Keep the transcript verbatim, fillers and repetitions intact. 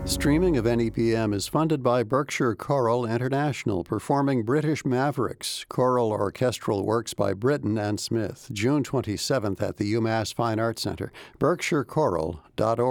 Streaming of N E P M is funded by Berkshire Choral International, performing British Mavericks, choral orchestral works by Britten and Smith, June twenty-seventh at the UMass Fine Arts Center, berkshire choral dot org.